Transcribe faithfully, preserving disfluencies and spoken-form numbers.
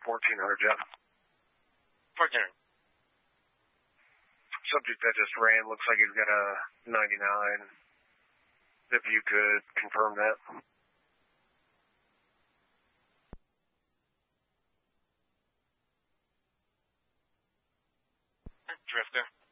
fourteen hundred, Jeff. fourteen hundred. Subject that just ran looks like he's got a ninety-nine. If you could confirm that. Drifter.